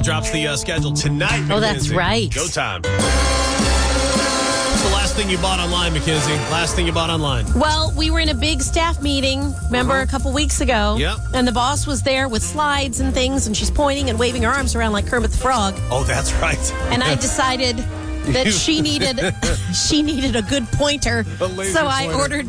drops the schedule tonight. Oh, that's right. Go time. What's the last thing you bought online, Mackenzie? Last thing you bought online? Well, we were in a big staff meeting, remember, a couple weeks ago? Yep. And the boss was there with slides and things, and she's pointing and waving her arms around like Kermit the Frog. Oh, that's right. And I decided that she needed a good pointer. So I ordered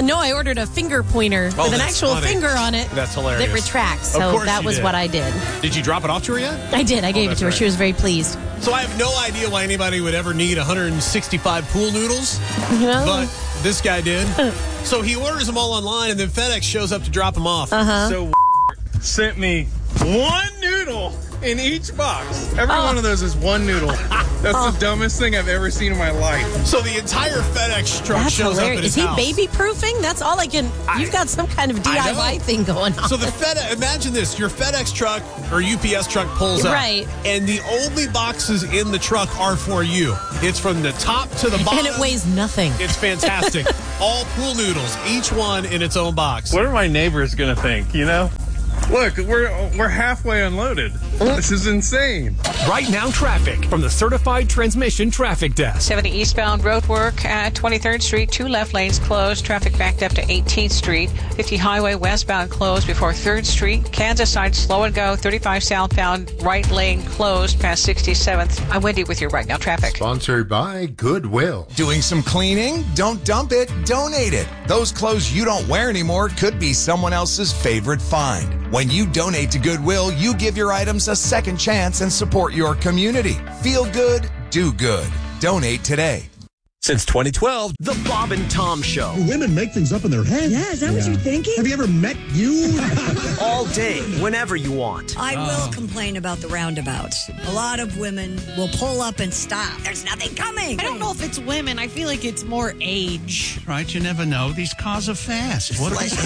a finger pointer with an actual finger on it. That's hilarious. That retracts. So that was what I did. Did you drop it off to her yet? I did. I gave it to her. She was very pleased. So I have no idea why anybody would ever need 165 pool noodles, but this guy did. So he orders them all online, and then FedEx shows up to drop them off. So sent me one noodle in each box. Every one of those is one noodle. That's the dumbest thing I've ever seen in my life. So the entire FedEx truck shows up at his house. Is he baby-proofing? That's all I can... You've got some kind of DIY thing going on. So imagine this. Your FedEx truck or UPS truck pulls up. Right. And the only boxes in the truck are for you. It's from the top to the bottom. And it weighs nothing. It's fantastic. All pool noodles, each one in its own box. What are my neighbors going to think, you know? Look, we're halfway unloaded. This is insane. Right now, traffic from the Certified Transmission Traffic Desk. 70 eastbound roadwork at 23rd Street. 2 left lanes closed. Traffic backed up to 18th Street. 50 highway westbound closed before 3rd Street. Kansas side slow and go. 35 southbound right lane closed past 67th. I'm Wendy with your Right Now traffic. Sponsored by Goodwill. Doing some cleaning? Don't dump it. Donate it. Those clothes you don't wear anymore could be someone else's favorite find. When you donate to Goodwill, you give your items a second chance and support your community. Feel good, do good. Donate today. Since 2012, The Bob and Tom Show. Women make things up in their head. Yeah, is that what you're thinking? Have you ever met you? All day, whenever you want. I will complain about the roundabouts. A lot of women will pull up and stop. There's nothing coming. I don't know if it's women. I feel like it's more age. Right, you never know. These cars are fast. What they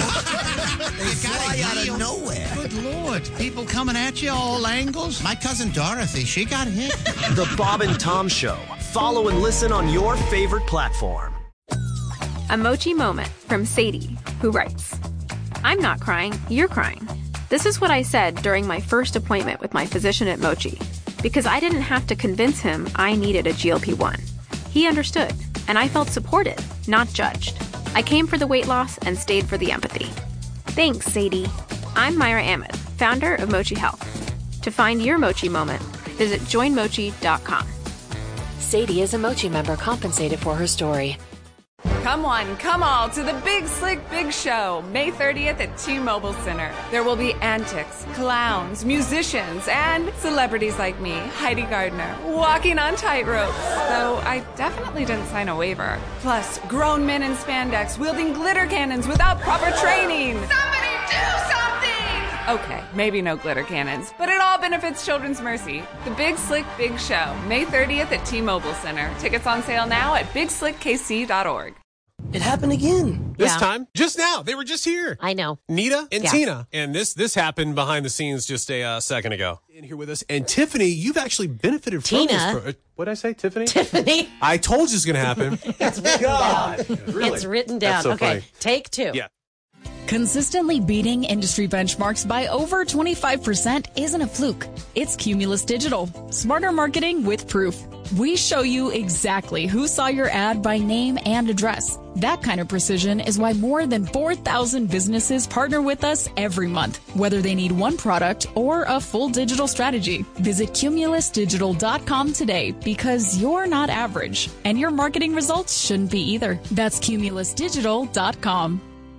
fly out of nowhere. Good Lord. People coming at you all angles. My cousin Dorothy, she got hit. The Bob and Tom Show. Follow and listen on your favorite platform. A Mochi moment from Sadie, who writes, I'm not crying, you're crying. This is what I said during my first appointment with my physician at Mochi, because I didn't have to convince him I needed a GLP-1. He understood, and I felt supported, not judged. I came for the weight loss and stayed for the empathy. Thanks, Sadie. I'm Myra Ahmed, founder of Mochi Health. To find your Mochi moment, visit joinmochi.com. Sadie is a Mochi member compensated for her story. Come one, come all to the Big Slick Big Show, May 30th at T-Mobile Center. There will be antics, clowns, musicians, and celebrities like me, Heidi Gardner, walking on tightropes. Though I definitely didn't sign a waiver. Plus, grown men in spandex wielding glitter cannons without proper training. Somebody do something! Okay, maybe no glitter cannons, but it all benefits Children's Mercy. The Big Slick Big Show, May 30th at T-Mobile Center. Tickets on sale now at bigslickkc.org. It happened again. This time, just now. They were just here. I know. Nita and Tina. And this happened behind the scenes just a second ago. In here with us. And Tiffany, you've actually benefited from this. What did I say, Tiffany? Tiffany. I told you it's going to happen. It's written down. Really? It's written down. That's so okay, funny. take 2. Yeah. Consistently beating industry benchmarks by over 25% isn't a fluke. It's Cumulus Digital. Smarter marketing with proof. We show you exactly who saw your ad by name and address. That kind of precision is why more than 4,000 businesses partner with us every month, whether they need one product or a full digital strategy. Visit cumulusdigital.com today because you're not average, and your marketing results shouldn't be either. That's cumulusdigital.com.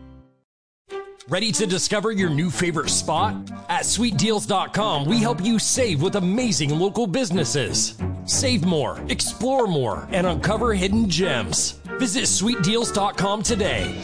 Ready to discover your new favorite spot? At sweetdeals.com, we help you save with amazing local businesses. Save more, explore more, and uncover hidden gems. Visit sweetdeals.com today.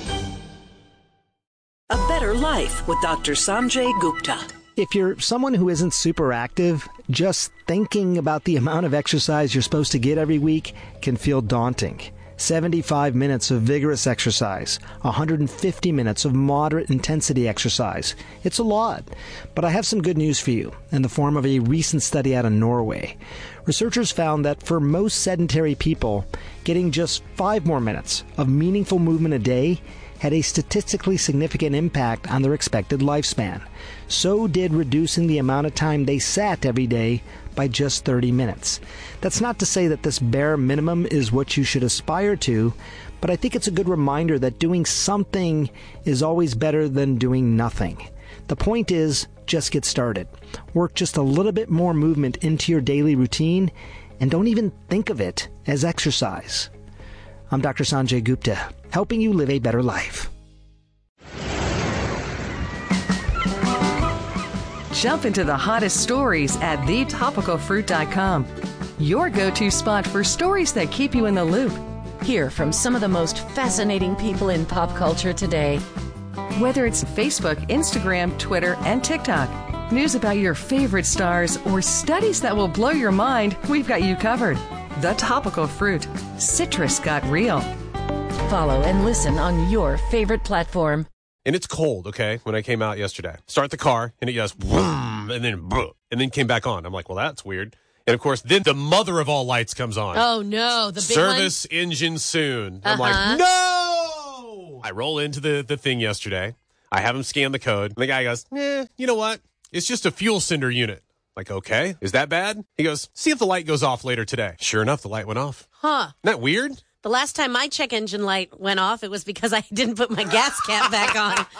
A better life with Dr. Sanjay Gupta. If you're someone who isn't super active, just thinking about the amount of exercise you're supposed to get every week can feel daunting. 75 minutes of vigorous exercise, 150 minutes of moderate intensity exercise. It's a lot. But I have some good news for you in the form of a recent study out of Norway. Researchers found that for most sedentary people, getting just 5 more minutes of meaningful movement a day had a statistically significant impact on their expected lifespan. So did reducing the amount of time they sat every day by just 30 minutes. That's not to say that this bare minimum is what you should aspire to, but I think it's a good reminder that doing something is always better than doing nothing. The point is, just get started. Work just a little bit more movement into your daily routine, and don't even think of it as exercise. I'm Dr. Sanjay Gupta, helping you live a better life. Jump into the hottest stories at thetopicalfruit.com. Your go-to spot for stories that keep you in the loop. Hear from some of the most fascinating people in pop culture today. Whether it's Facebook, Instagram, Twitter, and TikTok, news about your favorite stars, or studies that will blow your mind, we've got you covered. The Topical Fruit. Citrus got real. Follow and listen on your favorite platform. And it's cold, okay, when I came out yesterday. Start the car, and it goes, vroom, and then came back on. I'm like, well, that's weird. And, of course, then the mother of all lights comes on. Oh, no. The big Service engine soon. I'm like, no! I roll into the thing yesterday. I have him scan the code. And the guy goes, you know what? It's just a fuel sender unit. Like, okay, is that bad? He goes, see if the light goes off later today. Sure enough, the light went off. Huh. Isn't that weird? The last time my check engine light went off, it was because I didn't put my gas cap back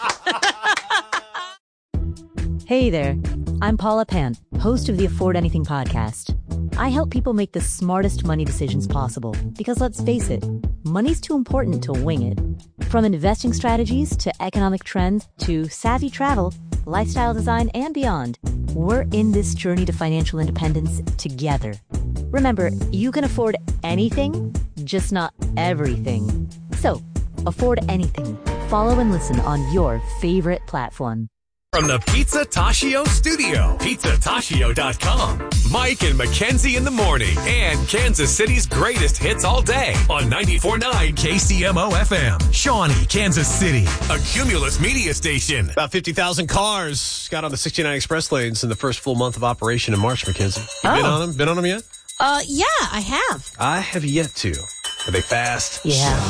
on. Hey there. I'm Paula Pant, host of the Afford Anything podcast. I help people make the smartest money decisions possible because, let's face it, money's too important to wing it. From investing strategies to economic trends to savvy travel, lifestyle design, and beyond, we're in this journey to financial independence together. Remember, you can afford anything, just not everything. So, afford anything. Follow and listen on your favorite platform. From the Pizza Tashio studio, pizzatashio.com. Mike and Mackenzie in the morning, and Kansas City's greatest hits all day on 94.9 KCMO FM. Shawnee, Kansas City, a Cumulus media station. About 50,000 cars got on the 69 express lanes in the first full month of operation in March, Mackenzie. You been on them? Been on them yet? Yeah, I have. I have yet to. Are they fast? Yeah.